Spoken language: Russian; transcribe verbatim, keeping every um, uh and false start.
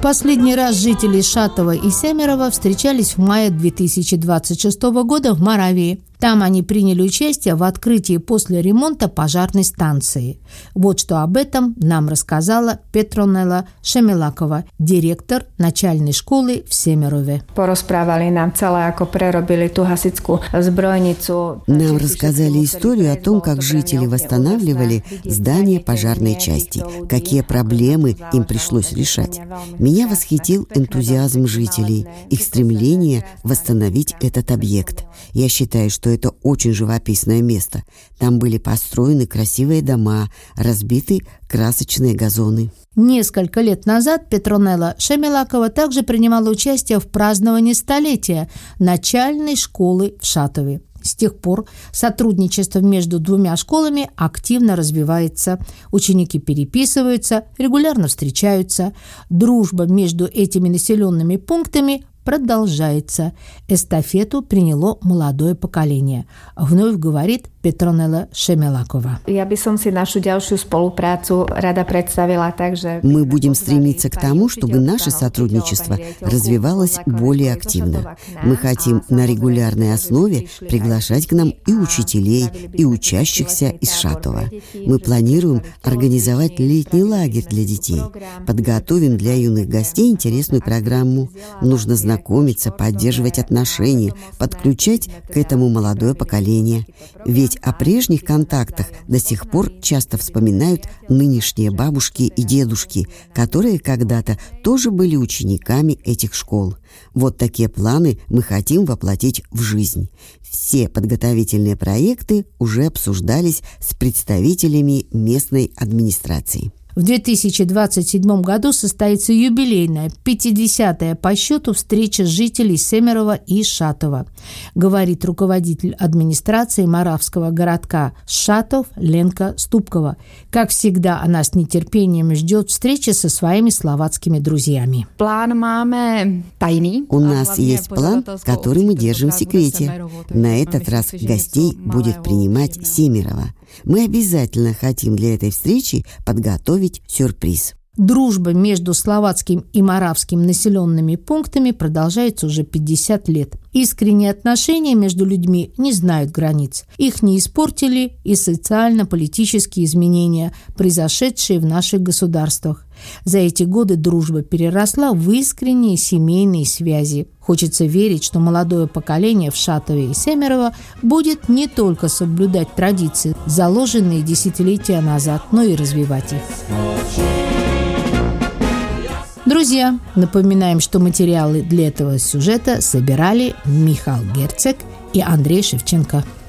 Последний раз жители Шатова и Семерово встречались в мае две тысячи двадцать шестого года в Моравии. Там они приняли участие в открытии после ремонта пожарной станции. Вот что об этом нам рассказала Петронела Шемелакова, директор начальной школы в Семерове. Порозprávali нам celé, ako prerobili tú hasičskú zbrojnicu. Нам рассказали историю о том, как жители восстанавливали здание пожарной части, какие проблемы им пришлось решать. Меня восхитил энтузиазм жителей, их стремление восстановить этот объект. Я считаю, что это очень живописное место. Там были построены красивые дома, разбиты красочные газоны. Несколько лет назад Петронела Шемелакова также принимала участие в праздновании столетия начальной школы в Шатове. С тех пор сотрудничество между двумя школами активно развивается. Ученики переписываются, регулярно встречаются. Дружба между этими населенными пунктами продолжается. Эстафету приняло молодое поколение. Вновь говорит Петронела Шемелакова. Я бы som si нашу ďalšiu spoluprácu rada predstavila так же. Мы будем стремиться к тому, чтобы наше сотрудничество развивалось более активно. Мы хотим на регулярной основе приглашать к нам и учителей, и учащихся из Шатова. Мы планируем организовать летний лагерь для детей. Подготовим для юных гостей интересную программу. Нужно знакомиться, поддерживать отношения, подключать к этому молодое поколение. Ведь о прежних контактах до сих пор часто вспоминают нынешние бабушки и дедушки, которые когда-то тоже были учениками этих школ. Вот такие планы мы хотим воплотить в жизнь. Все подготовительные проекты уже обсуждались с представителями местной администрации. В две тысячи двадцать седьмом году состоится юбилейная, пятидесятая по счету встреча жителей Семерова и Шатова, говорит руководитель администрации Моравского городка Шатов Ленка Ступкова. Как всегда, она с нетерпением ждет встречи со своими словацкими друзьями. План máme tajný. У нас есть план, который мы держим в секрете. На этот раз гостей будет принимать Семерово. Мы обязательно хотим для этой встречи подготовить сюрприз. Дружба между словацким и моравским населенными пунктами продолжается уже пятьдесят лет. Искренние отношения между людьми не знают границ. Их не испортили и социально-политические изменения, произошедшие в наших государствах. За эти годы дружба переросла в искренние семейные связи. Хочется верить, что молодое поколение в Шатове и Семерово будет не только соблюдать традиции, заложенные десятилетия назад, но и развивать их. Друзья, напоминаем, что материалы для этого сюжета собирали Михаил Герцег и Андрей Шевченко.